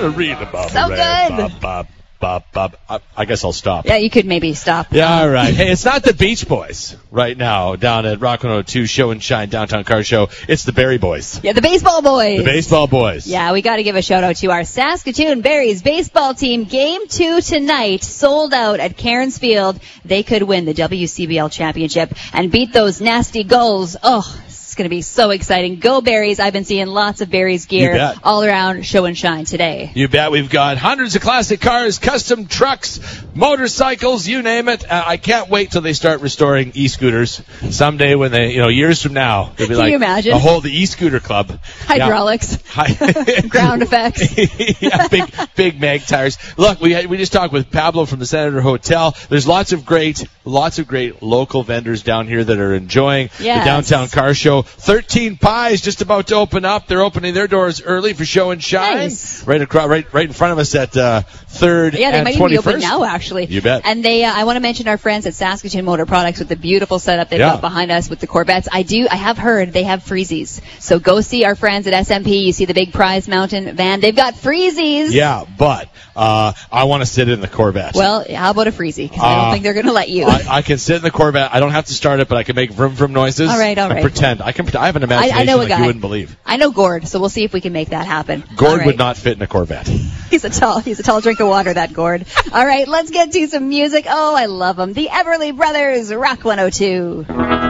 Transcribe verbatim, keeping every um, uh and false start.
gonna read about So Ray. good. Bop, bop, bop, bop. I, I guess I'll stop. Yeah, you could maybe stop. Yeah, all right. Hey, it's not the Beach Boys right now down at Rock one oh two Show and Shine Downtown Car Show. It's the Barry Boys. Yeah, the baseball boys. The baseball boys. Yeah, we got to give a shout out to our Saskatoon Berries baseball team. Game two tonight, sold out at Cairns Field. They could win the W C B L championship and beat those nasty Gulls. Oh, it's going to be so exciting. Go Berries. I've been seeing lots of Berries gear all around Show and Shine today. You bet. We've got hundreds of classic cars, custom trucks, motorcycles, you name it. Uh, I can't wait till they start restoring e-scooters. Someday when they, you know, years from now, they'll be Can like you imagine? the whole the e-scooter club. Hydraulics. Yeah. Ground effects. Yeah, big, big mag tires. Look, we had, we just talked with Pablo from the Senator Hotel. There's lots of great, lots of great local vendors down here that are enjoying Yes. the Downtown Car Show. thirteen Pies just about to open up. They're opening their doors early for Show and Shine. Nice. Right across, right, right in front of us at uh, third Yeah, they and might even be open twenty-first. now, actually. You bet. And they, uh, I want to mention our friends at Saskatoon Motor Products with the beautiful setup they've Yeah. got behind us with the Corvettes. I do, I have heard they have freezies. So go see our friends at S M P. You see the big Prize Mountain van. They've got freezies. Yeah, but uh, I want to sit in the Corvette. Well, how about a freezie? Because I don't Uh, think they're going to let you. I, I can sit in the Corvette. I don't have to start it, but I can make vroom vroom noises. All right, all and right. pretend. I can. I have an I, imagination I know a like guy. you wouldn't believe. I know Gord, so we'll see if we can make that happen. Gord All right. would not fit in a Corvette. He's a tall, he's a tall drink of water, that Gord. All right, let's get to some music. Oh, I love them. The Everly Brothers, Rock one oh two.